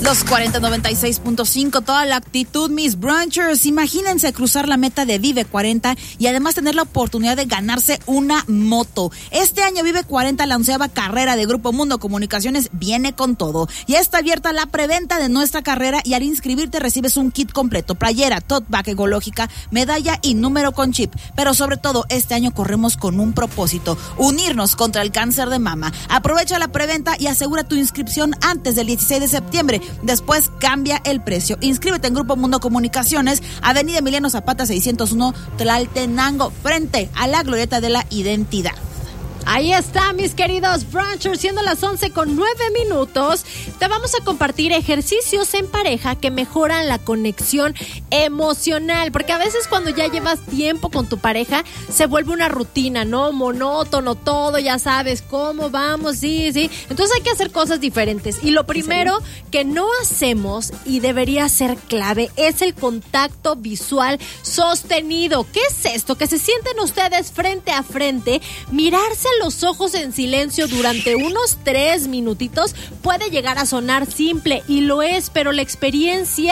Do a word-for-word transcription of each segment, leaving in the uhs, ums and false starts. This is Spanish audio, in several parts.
dos cuarenta noventa y seis punto cinco, toda la actitud, mis brunchers. Imagínense cruzar la meta de Vive cuarenta y además tener la oportunidad de ganarse una moto. Este año Vive cuarenta, la onceava carrera de Grupo Mundo Comunicaciones, viene con todo. Ya está abierta la preventa de nuestra carrera y al inscribirte recibes un kit completo: playera, tote bag ecológica, medalla y número con chip. Pero sobre todo, este año corremos con un propósito: unirnos contra el cáncer de mama. Aprovecha la preventa y asegura tu inscripción antes del dieciséis de septiembre. Después cambia el precio. Inscríbete en Grupo Mundo Comunicaciones, Avenida Emiliano Zapata seiscientos uno, Tlaltenango, frente a la Glorieta de la Identidad. Ahí está, mis queridos brunchers, siendo las once con nueve minutos, te vamos a compartir ejercicios en pareja que mejoran la conexión emocional, porque a veces cuando ya llevas tiempo con tu pareja se vuelve una rutina, ¿no? Monótono todo, ya sabes cómo vamos, sí, sí. Entonces hay que hacer cosas diferentes. Y lo primero que no hacemos y debería ser clave es el contacto visual sostenido. ¿Qué es esto? Que se sienten ustedes frente a frente, mirarse los ojos en silencio durante unos tres minutitos. Puede llegar a sonar simple y lo es, pero la experiencia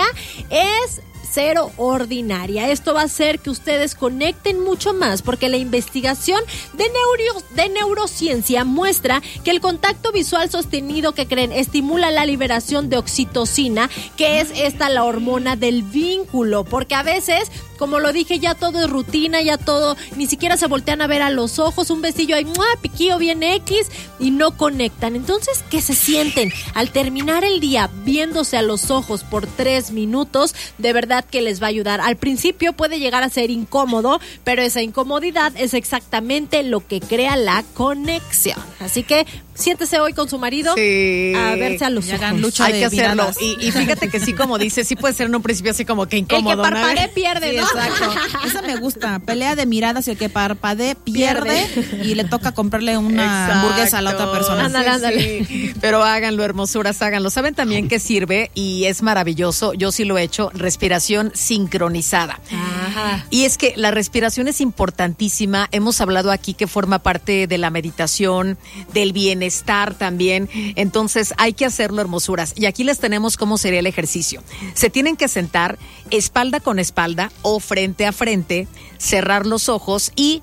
es cero ordinaria. Esto va a hacer que ustedes conecten mucho más, porque la investigación de, neuro, de neurociencia muestra que el contacto visual sostenido, que creen, estimula la liberación de oxitocina, que es esta la hormona del vínculo, porque a veces, como lo dije, ya todo es rutina, ya todo, ni siquiera se voltean a ver a los ojos, un besillo ahí, ¡mua!, piquillo bien X, y no conectan. Entonces, ¿qué se sienten al terminar el día viéndose a los ojos por tres minutos? De verdad que les va a ayudar. Al principio puede llegar a ser incómodo, pero esa incomodidad es exactamente lo que crea la conexión. Así que siéntese hoy con su marido, sí, a verse a los ojos. Lucha Hay que hacerlo. Y, y fíjate que sí, como dice, sí puede ser en un principio así como que incómodo. El que parpadee pierde, sí, ¿no? Exacto. Esa me gusta. Pelea de miradas y el que parpadee pierde, pierde. Y le toca comprarle una exacto. hamburguesa a la otra persona. Ándale, sí, ándale. Sí. Pero háganlo, hermosuras, háganlo. ¿Saben también qué sirve? Y es maravilloso. Yo sí lo he hecho. Respiración sincronizada. Ajá. Y es que la respiración es importantísima. Hemos hablado aquí que forma parte de la meditación, del bienestar también. Entonces hay que hacerlo, hermosuras. Y aquí les tenemos cómo sería el ejercicio. Se tienen que sentar espalda con espalda o frente a frente, cerrar los ojos y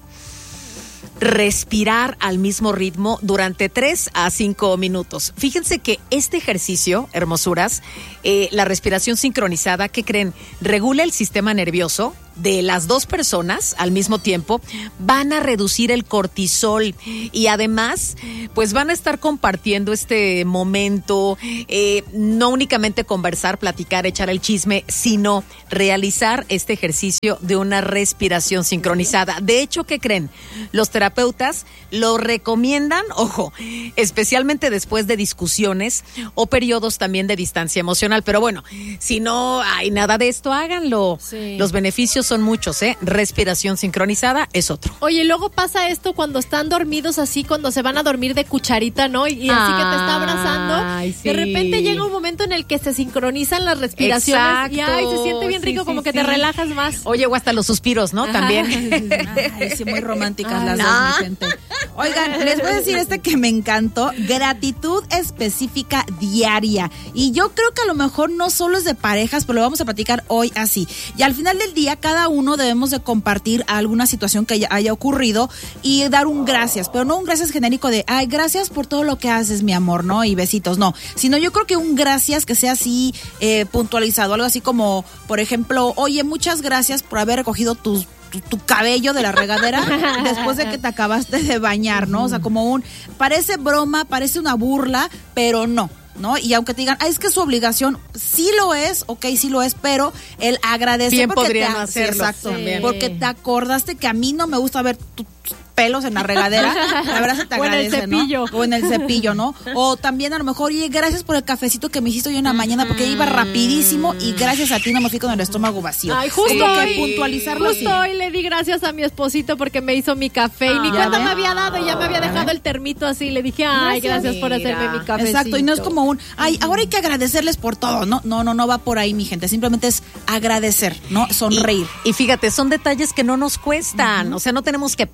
respirar al mismo ritmo durante tres a cinco minutos. Fíjense que este ejercicio, hermosuras, eh, la respiración sincronizada, ¿qué creen? Regula el sistema nervioso de las dos personas al mismo tiempo, van a reducir el cortisol y además pues van a estar compartiendo este momento, eh, no únicamente conversar, platicar, echar el chisme, sino realizar este ejercicio de una respiración sincronizada. De hecho, ¿qué creen? Los terapeutas lo recomiendan, ojo, especialmente después de discusiones o periodos también de distancia emocional, pero bueno, si no hay nada de esto, háganlo. Sí. Los beneficios son muchos, ¿eh? Respiración sincronizada es otro. Oye, luego pasa esto cuando están dormidos así, cuando se van a dormir de cucharita, ¿no? Y, y así ay, que te está abrazando. Ay, sí. De repente llega un momento en el que se sincronizan las respiraciones. Exacto. Y ay, se siente bien rico, sí, como sí, que sí. te relajas más. Oye, o hasta los suspiros, ¿no? Ajá. También. Ay, sí, muy románticas ay, las no. dos, mi gente. Oigan, les voy a decir este que me encantó: gratitud específica diaria. Y yo creo que a lo mejor no solo es de parejas, pero lo vamos a platicar hoy así. Y al final del día, cada uno debemos de compartir alguna situación que haya, haya ocurrido y dar un gracias, pero no un gracias genérico de, ay, gracias por todo lo que haces, mi amor, ¿no? Y besitos, no. Sino yo creo que un gracias que sea así eh, puntualizado, algo así como, por ejemplo, oye, muchas gracias por haber recogido tus Tu, tu cabello de la regadera después de que te acabaste de bañar, ¿no? O sea, como un, parece broma, parece una burla, pero no, ¿no? Y aunque te digan, ah, es que su obligación, sí lo es, ok, sí lo es, pero el agradecer bien porque podrían te, hacerlo, exacto, sí. porque te acordaste que a mí no me gusta ver tu pelos en la regadera, la verdad se te agradece, o en el cepillo, ¿no? O en el cepillo, ¿no? O también a lo mejor, oye, gracias por el cafecito que me hiciste hoy en la mañana, porque iba rapidísimo y gracias a ti no me fui con el estómago vacío. Ay, justo sí. hoy, que puntualizarlo justo así. hoy le di gracias a mi esposito porque me hizo mi café y ni ah, cuenta me había dado y ya me había dejado el termito así, le dije, ay, gracias, gracias por hacerme mi cafecito. Exacto, y no es como un, ay, ahora hay que agradecerles por todo, no, no, no, no va por ahí, mi gente, simplemente es agradecer, ¿no? Sonreír. Y, y fíjate, son detalles que no nos cuestan, uh-huh. O sea, no tenemos que pagar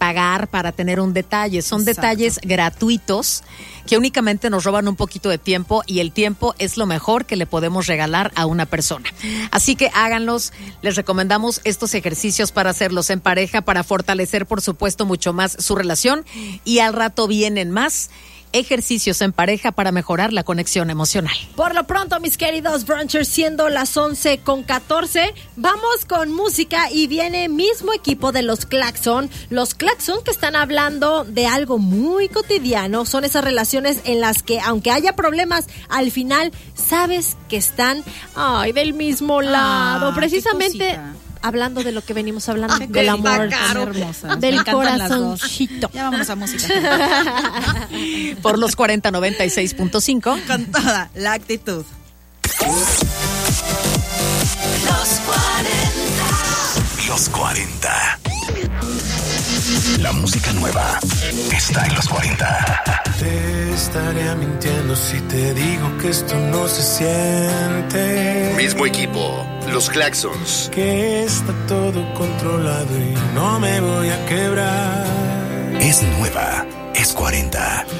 para tener un detalle. Son Exacto. detalles gratuitos que únicamente nos roban un poquito de tiempo, y el tiempo es lo mejor que le podemos regalar a una persona. Así que háganlos. Les recomendamos estos ejercicios para hacerlos en pareja, para fortalecer, por supuesto, mucho más su relación, y al rato vienen más ejercicios en pareja para mejorar la conexión emocional. Por lo pronto, mis queridos brunchers, siendo las once con catorce, vamos con música y viene mismo equipo de los Claxon. Los Claxon que están hablando de algo muy cotidiano, son esas relaciones en las que aunque haya problemas, al final sabes que están ay, del mismo lado. Ah, precisamente hablando de lo que venimos hablando, ah, del amor, del corazoncito. Ya vámonos a música. Por los cuarenta noventa y seis punto cinco. Con toda la actitud. Los cuarenta. Los cuarenta. La música nueva está en los cuarenta. Te estaría mintiendo si te digo que esto no se siente. Mismo equipo, los Claxons. Que está todo controlado y no me voy a quebrar. Es nueva, es cuarenta.